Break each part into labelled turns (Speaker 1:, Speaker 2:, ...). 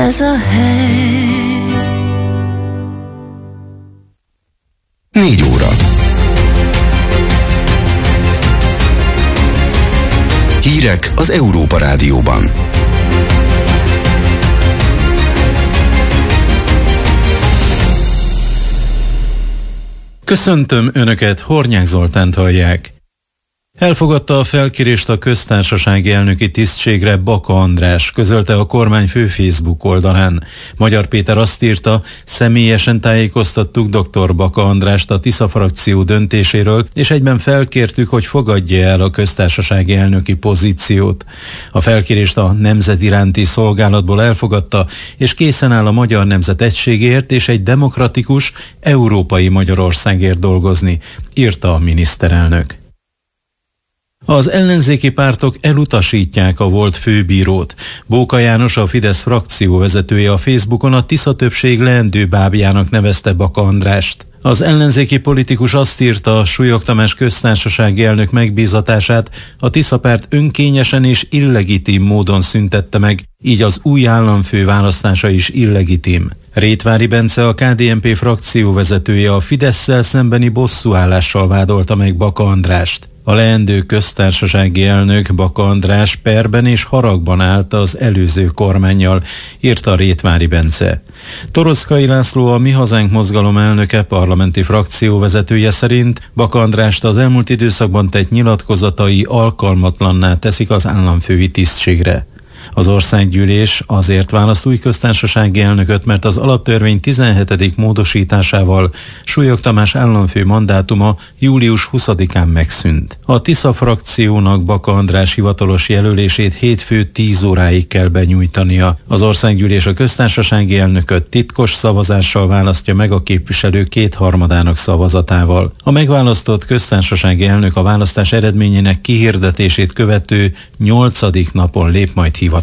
Speaker 1: ez a hely.
Speaker 2: 4 óra. Hírek az Európa Rádióban.
Speaker 3: Köszöntöm Önöket, Hornyák Zoltánt hallják. Elfogadta a felkérést a köztársasági elnöki tisztségre Baka András, közölte a kormány fő Facebook oldalán. Magyar Péter azt írta, személyesen tájékoztattuk dr. Baka Andrást a Tisza frakció döntéséről, és egyben felkértük, hogy fogadja el a köztársasági elnöki pozíciót. A felkérést a Nemzet iránti szolgálatból elfogadta, és készen áll a magyar nemzet egységért és egy demokratikus, európai Magyarországért dolgozni, írta a miniszterelnök. Az ellenzéki pártok elutasítják a volt főbírót. Bóka János, a Fidesz frakció vezetője a Facebookon a Tisza többség leendő bábjának nevezte Baka Andrást. Az ellenzéki politikus azt írta, Súlyog Tamás köztársasági elnök megbízatását a Tisza párt önkényesen és illegitim módon szüntette meg, így az új államfő választása is illegitim. Rétvári Bence, a KDNP frakció vezetője a Fidesszel szembeni bosszúállással vádolta meg Baka Andrást. A leendő köztársasági elnök Baka András perben és haragban állt az előző kormánnyal, írta Rétvári Bence. Toroczkai László, a Mi Hazánk mozgalom elnöke, parlamenti frakció vezetője szerint Baka Andrást az elmúlt időszakban tett nyilatkozatai alkalmatlanná teszik az államfői tisztségre. Az országgyűlés azért választ új köztársasági elnököt, mert az alaptörvény 17. módosításával Súlyog Tamás államfő mandátuma július 20-án megszűnt. A Tisza frakciónak Baka András hivatalos jelölését hétfő 10 óráig kell benyújtania. Az országgyűlés a köztársasági elnököt titkos szavazással választja meg a képviselők 2/3 szavazatával. A megválasztott köztársasági elnök a választás eredményének kihirdetését követő 8. napon lép majd hivatalba.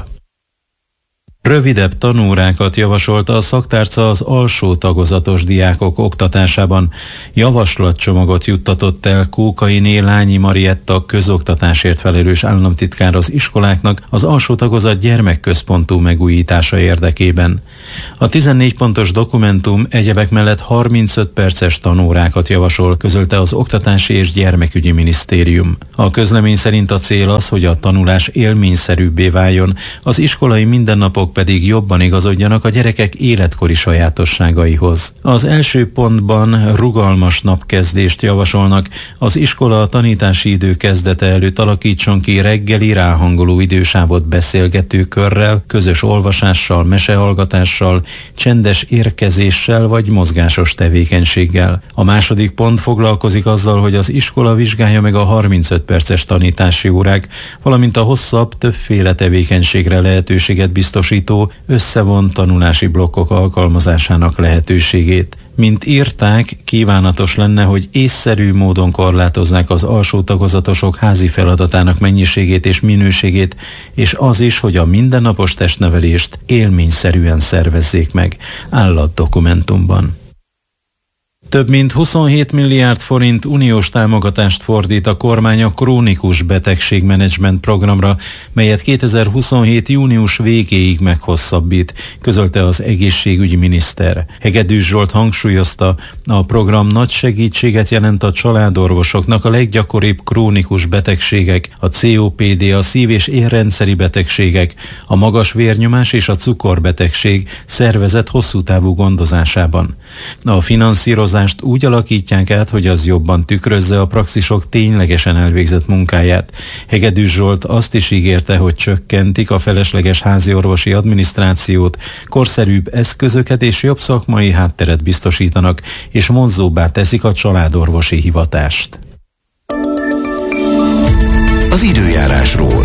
Speaker 3: Rövidebb tanórákat javasolta a szaktárca az alsó tagozatos diákok oktatásában. Javaslatcsomagot juttatott el Kókainé Lányi Marietta közoktatásért felelős államtitkár az iskoláknak az alsó tagozat gyermekközpontú megújítása érdekében. A 14 pontos dokumentum egyebek mellett 35 perces tanórákat javasol, közölte az Oktatási és Gyermekügyi Minisztérium. A közlemény szerint a cél az, hogy a tanulás élményszerűbbé váljon, az iskolai mindennapok pedig jobban igazodjanak a gyerekek életkori sajátosságaihoz. Az első pontban rugalmas napkezdést javasolnak. Az iskola a tanítási idő kezdete előtt alakítson ki reggeli ráhangoló idősávot beszélgetőkörrel, közös olvasással, mesehallgatással, csendes érkezéssel vagy mozgásos tevékenységgel. A második pont foglalkozik azzal, hogy az iskola vizsgálja meg a 35 perces tanítási órák, valamint a hosszabb, többféle tevékenységre lehetőséget biztosító összevont tanulási blokkok alkalmazásának lehetőségét. Mint írták, kívánatos lenne, hogy észszerű módon korlátozzák az alsó tagozatosok házi feladatának mennyiségét és minőségét, és az is, hogy a mindennapos testnevelést élményszerűen szervezzék meg, áll a dokumentumban. Több mint 27 milliárd forint uniós támogatást fordít a kormány a krónikus betegségmenedzsment programra, melyet 2027. június végéig meghosszabbít, közölte az egészségügyi miniszter. Hegedűs Zsolt hangsúlyozta, a program nagy segítséget jelent a családorvosoknak a leggyakoribb krónikus betegségek, a COPD, a szív- és érrendszeri betegségek, a magas vérnyomás és a cukorbetegség szervezett hosszú távú gondozásában. A finanszírozás úgy alakítják át, hogy az jobban tükrözze a praxisok ténylegesen elvégzett munkáját. Hegedűs Zsolt azt is ígérte, hogy csökkentik a felesleges háziorvosi adminisztrációt, korszerűbb eszközöket és jobb szakmai hátteret biztosítanak, és vonzóbbá teszik a családorvosi hivatást.
Speaker 2: Az időjárásról.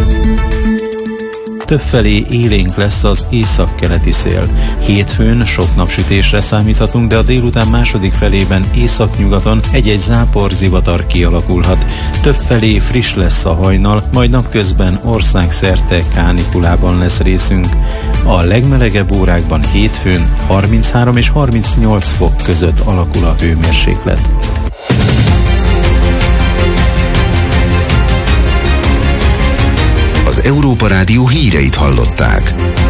Speaker 3: Többfelé élénk lesz az északkeleti szél. Hétfőn sok napsütésre számíthatunk, de a délután második felében északnyugaton egy-egy záporzivatar kialakulhat. Többfelé friss lesz a hajnal, majd napközben országszerte kánikulában lesz részünk. A legmelegebb órákban hétfőn 33 és 38 fok között alakul a hőmérséklet.
Speaker 2: Az Európa Rádió híreit hallották.